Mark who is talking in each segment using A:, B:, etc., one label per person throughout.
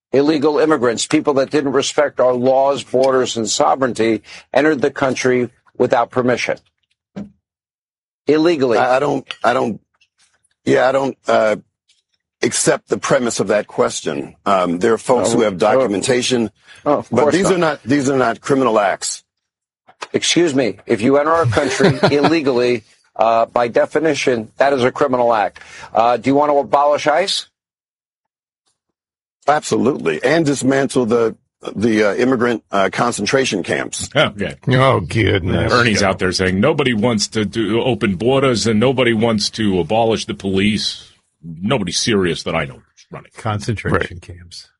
A: illegal immigrants, people that didn't respect our laws, borders, and sovereignty, entered the country without permission. Illegally.
B: I don't accept the premise of that question. There are folks who have documentation, but these are not criminal acts.
A: Excuse me. If you enter our country illegally, by definition, that is a criminal act. Do you want to abolish ICE?
B: Absolutely, and dismantle the immigrant concentration camps.
C: Okay.
D: Oh, goodness.
C: Ernie's out there saying nobody wants to do open borders and nobody wants to abolish the police. Nobody serious that I know is running.
E: Concentration camps.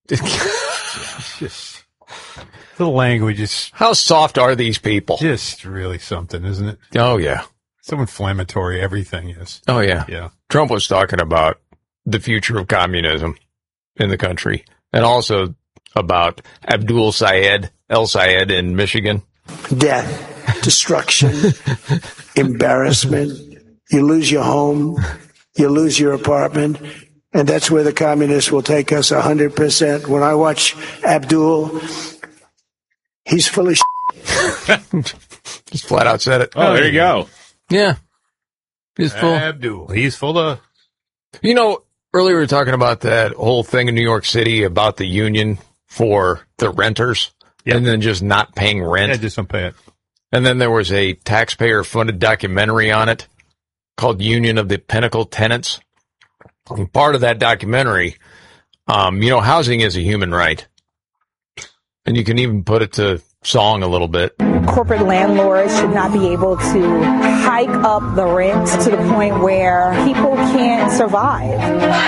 E: Just the language is...
D: How soft are these people?
E: Just really something, isn't it?
D: Oh, yeah.
E: So inflammatory everything is.
D: Oh, yeah.
E: Yeah.
D: Trump was talking about the future of communism in the country and also about Abdul Sayed, El Sayed in Michigan.
F: Death, destruction, embarrassment. You lose your home, you lose your apartment, and that's where the communists will take us 100%. When I watch Abdul, he's full of shit.
D: Just flat out said it.
C: Oh, there you go.
D: Yeah. He's full.
E: Abdul. He's full of...
D: You know, earlier we were talking about that whole thing in New York City about the union for the renters and then just not paying rent.
E: Yeah, just don't pay it.
D: And then there was a taxpayer-funded documentary on it called Union of the Pinnacle Tenants. And part of that documentary, housing is a human right. And you can even put it to song a little bit.
G: Corporate landlords should not be able to hike up the rent to the point where people can't survive.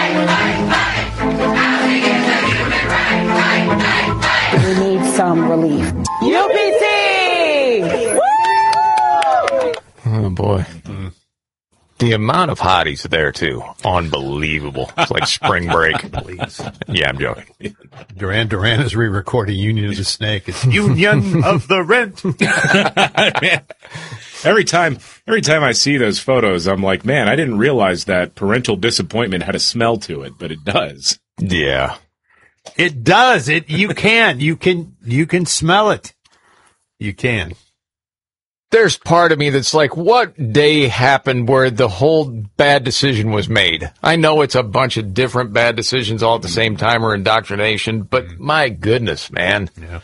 G: We need some relief. UPT!
D: Oh, boy. The amount of hotties there, too. Unbelievable. It's like spring break.
E: Please.
D: Yeah, I'm joking.
E: Duran is re-recording Union of the Snake. It's Union of the Rent.
C: Man, every time I see those photos, I'm like, man, I didn't realize that parental disappointment had a smell to it, but it does.
D: Yeah.
E: It does. You can smell it. You can.
D: There's part of me that's like, what day happened where the whole bad decision was made? I know it's a bunch of different bad decisions all at the same time or indoctrination, but my goodness, man.
E: Yeah.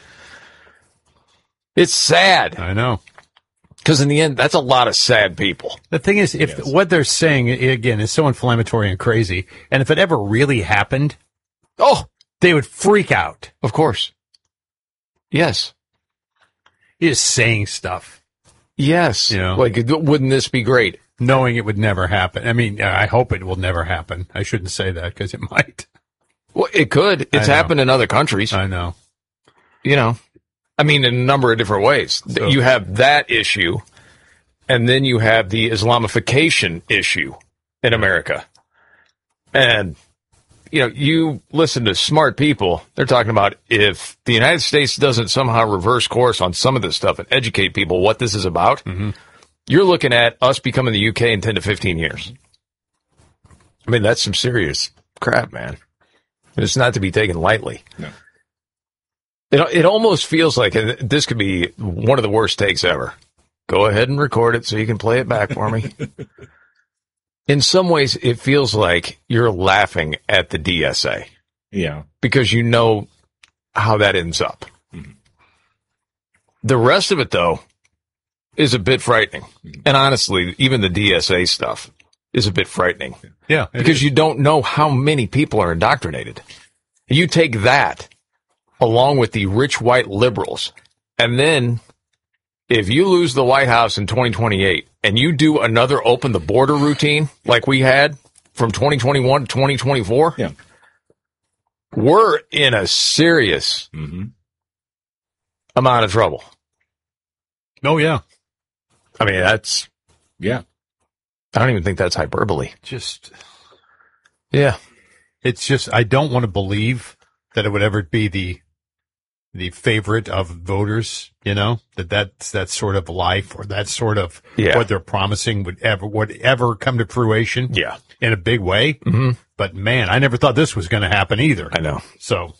D: It's sad.
E: I know.
D: Because in the end, that's a lot of sad people.
E: The thing is, if what they're saying, again, is so inflammatory and crazy, and if it ever really happened, they would freak out.
D: Of course. Yes.
E: You're just saying stuff.
D: Yes. Like, wouldn't this be great?
E: Knowing it would never happen. I mean, I hope it will never happen. I shouldn't say that because it might.
D: Well, it could. It's happened in other countries.
E: I know.
D: I mean, in a number of different ways. So, you have that issue, and then you have the Islamification issue in America. And, you listen to smart people, they're talking about if the United States doesn't somehow reverse course on some of this stuff and educate people what this is about, you're looking at us becoming the UK in 10 to 15 years. I mean, that's some serious crap, man. It's not to be taken lightly.
C: No.
D: It almost feels like, and this could be one of the worst takes ever. Go ahead and record it so you can play it back for me. In some ways, it feels like you're laughing at the DSA.
C: Yeah.
D: Because you know how that ends up. Mm-hmm. The rest of it, though, is a bit frightening. Mm-hmm. And honestly, even the DSA stuff is a bit frightening.
E: Yeah.
D: Because you don't know how many people are indoctrinated. You take that along with the rich white liberals, and then if you lose the White House in 2028 and you do another open the border routine like we had from 2021 to 2024, we're in a serious amount of trouble.
E: Oh, yeah.
D: I mean, that's...
C: Yeah.
D: I don't even think that's hyperbole. Yeah.
E: It's just, I don't want to believe that it would ever be the favorite of voters, that's that sort of life or that sort of what they're promising would ever come to fruition.
D: Yeah.
E: In a big way.
D: Mm-hmm.
E: But man, I never thought this was going to happen either.
D: I know.
E: So